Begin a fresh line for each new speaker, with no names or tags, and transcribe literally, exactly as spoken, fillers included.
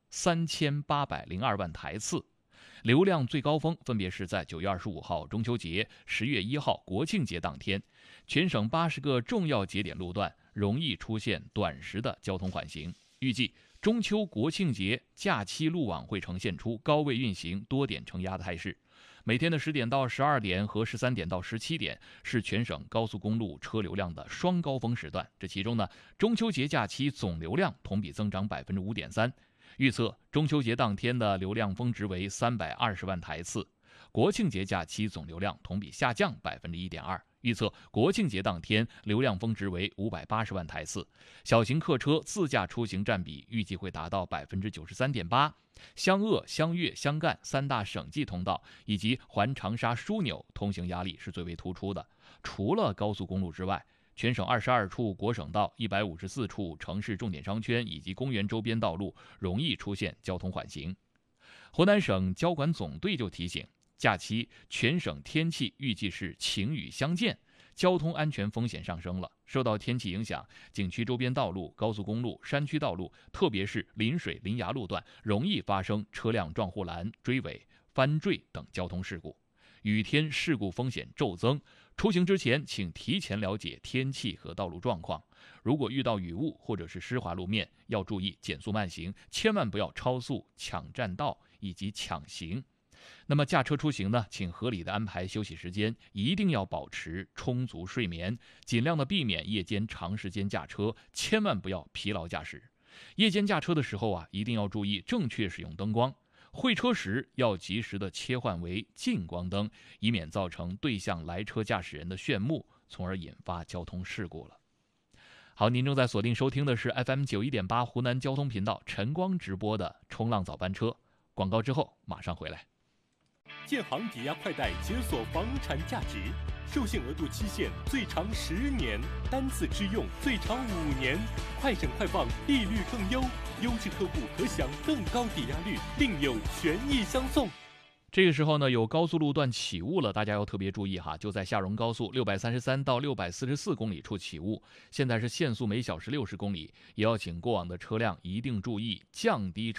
三千八百零二万台次。流量最高峰分别是在九月二十五号中秋节、十月一号国庆节当天，全省八十个重要节点路段容易出现短时的交通缓行。预计中秋国庆节假期路网会呈现出高位运行、多点承压的态势。每天的十点到十二点和十三点到十七点是全省高速公路车流量的双高峰时段。这其中呢，中秋节假期总流量同比增长百分之五点三。预测中秋节当天的流量峰值为三百二十万台次，国庆节假期总流量同比下降百分之一点二。预测国庆节当天流量峰值为五百八十万台次，小型客车自驾出行占比预计会达到百分之九十三点八。湘鄂、湘粤、湘赣三大省际通道以及环长沙枢纽通行压力是最为突出的。除了高速公路之外，全省二十二处国省道、一百五十四处城市重点商圈以及公园周边道路容易出现交通缓行。湖南省交管总队就提醒，假期全省天气预计是晴雨相间，交通安全风险上升了。受到天气影响，景区周边道路、高速公路、山区道路，特别是临水临崖路段，容易发生车辆撞护栏、追尾、翻坠等交通事故。雨天事故风险骤增，出行之前请提前了解天气和道路状况。如果遇到雨雾或者是湿滑路面，要注意减速慢行，千万不要超速、抢占道以及抢行。那么驾车出行呢，请合理的安排休息时间，一定要保持充足睡眠，尽量的避免夜间长时间驾车，千万不要疲劳驾驶。夜间驾车的时候啊，一定要注意正确使用灯光。会车时要及时的切换为近光灯，以免造成对向来车驾驶人的眩目，从而引发交通事故了。好，您正在锁定收听的是 F M 九十一点八 湖南交通频道晨光直播的冲浪早班车。广告之后马上回来。
建行抵押快贷解锁房产价值，授信额度期限最长十年，单次支用最长五年，快审快放，利率更优，优质客户可享更高抵押率，另有权益相送。
这个时候呢，有高速路段起雾了，大家要特别注意哈，就在下荣高速六百三十三到六百四十四公里处起雾，现在是限速每小时六十公里，也要请过往的车辆一定注意降低车